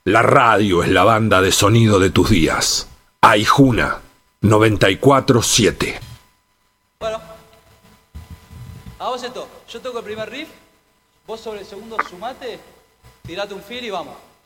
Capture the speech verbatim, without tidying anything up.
La radio es la banda de sonido de tus días. Aijuna noventa y cuatro siete. Bueno, a vos esto. Yo toco el primer riff, vos sobre el segundo sumate, tirate un feel y vamos.